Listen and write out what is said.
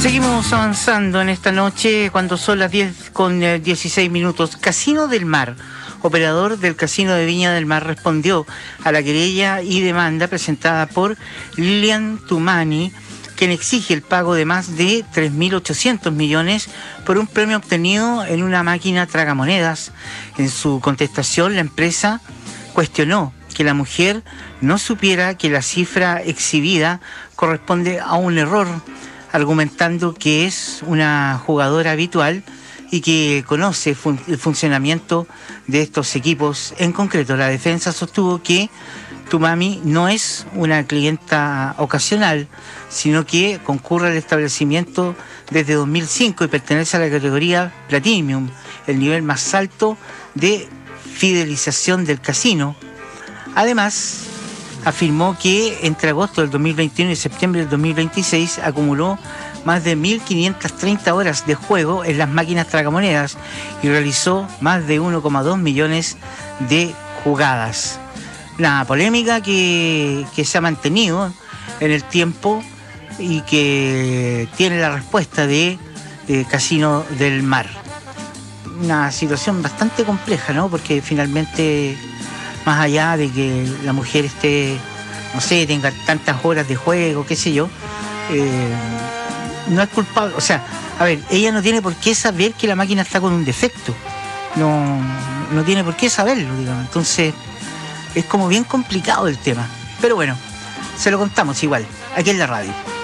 Seguimos avanzando en esta noche cuando son las 10:16. Casino del Mar, operador del Casino de Viña del Mar, respondió a la querella y demanda presentada por Lilian Tumani, quien exige el pago de más de 3.800 millones por un premio obtenido en una máquina tragamonedas. En su contestación, la empresa cuestionó que la mujer no supiera que la cifra exhibida corresponde a un error, argumentando que es una jugadora habitual y que conoce el funcionamiento de estos equipos. En concreto, la defensa sostuvo que Tumani no es una clienta ocasional, sino que concurre al establecimiento desde 2005 y pertenece a la categoría Platinum, el nivel más alto de fidelización del casino. Además, afirmó que entre agosto del 2021 y septiembre del 2026 acumuló más de 1.530 horas de juego en las máquinas tragamonedas y realizó más de 1,2 millones de jugadas. La polémica que se ha mantenido en el tiempo y que tiene la respuesta de Casino del Mar. Una situación bastante compleja, ¿no? Porque finalmente, más allá de que la mujer esté, no sé, tenga tantas horas de juego, qué sé yo, no es culpable. O sea, a ver, ella no tiene por qué saber que la máquina está con un defecto. No tiene por qué saberlo, digamos. Entonces, es como bien complicado el tema. Pero bueno, se lo contamos igual, aquí en la radio.